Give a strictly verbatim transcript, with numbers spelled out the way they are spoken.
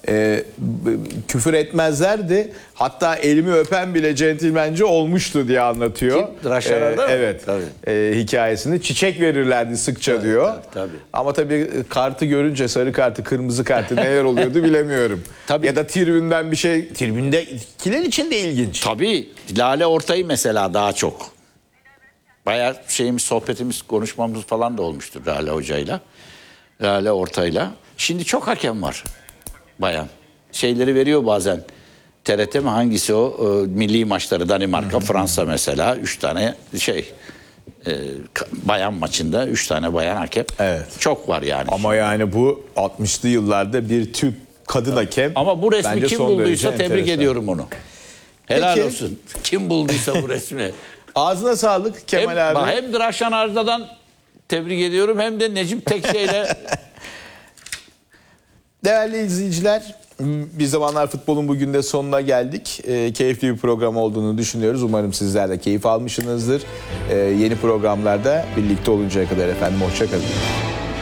e, küfür etmezlerdi. Hatta elimi öpen bile centilmence olmuştu diye anlatıyor. Kim? Raşara'da mı? Evet. E, hikayesini. Çiçek verirlerdi sıkça tabii, diyor. Tabii, tabii. Ama tabii kartı görünce sarı kartı, kırmızı kartı neler oluyordu bilemiyorum. Tabii. Ya da tribünden bir şey. Tribündekiler için de ilginç. Tabii. Lale Ortay'ı mesela daha çok. Bayağı şeyimiz, sohbetimiz, konuşmamız falan da olmuştur Lale Hoca'yla. Lale Ortay'la. Şimdi çok hakem var. Bayan. Şeyleri veriyor bazen. T R T mi hangisi o? E, milli maçları Danimarka, Fransa mesela. Üç tane şey. E, bayan maçında üç tane bayan hakem. Evet. Çok var yani. Ama yani bu altmışlı yıllarda bir Türk kadın hakem. Ama bu resmi bence kim son bulduysa derece tebrik enteresan. ediyorum onu. Helal Peki. olsun. Kim bulduysa bu resmi. Ağzına sağlık Kemal hem, abi. Hem Draşan Arda'dan tebrik ediyorum hem de Necip Tekşe'yle. Değerli izleyiciler, bir zamanlar futbolun bugün de sonuna geldik. E, keyifli bir program olduğunu düşünüyoruz. Umarım sizler de keyif almışsınızdır. E, yeni programlarda birlikte oluncaya kadar efendim hoşça kalın.